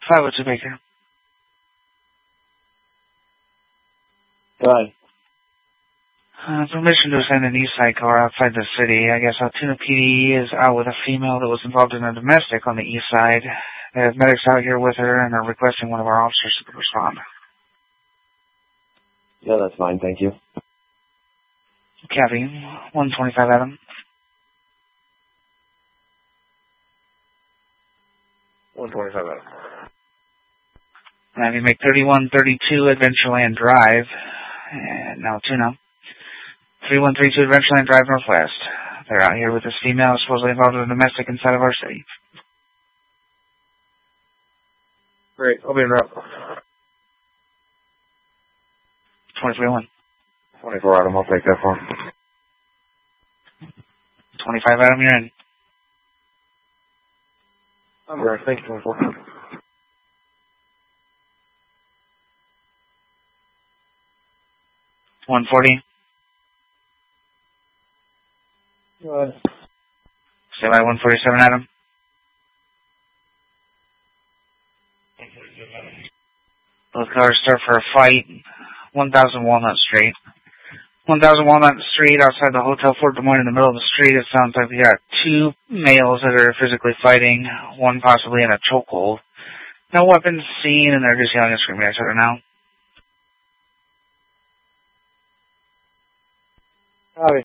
502 Baker. Go ahead. Permission to send an east side car outside the city. I guess Altoona PD is out with a female that was involved in a domestic on the east side. They have medics out here with her and are requesting one of our officers to respond. Yeah, that's fine, thank you. Copy. 125 Adam. 125 Adam. Have you make 3132 Adventureland Drive. And Altoona. 3132 Adventureland Drive Northwest. They're out here with this female supposedly involved in a domestic inside of our city. Great, I'll be in route. 23-1. 24 Adam, I'll take that for him. 25 Adam, you're in. I'm ready, thank you, 24. 140. Go ahead. Stay by 147 Adam. Both cars start for a fight. 1000 Walnut Street. 1000 Walnut Street outside the Hotel Fort Des Moines in the middle of the street. It sounds like we got two males that are physically fighting, one possibly in a chokehold. No weapons seen, and they're just yelling and screaming at each other now. Howdy.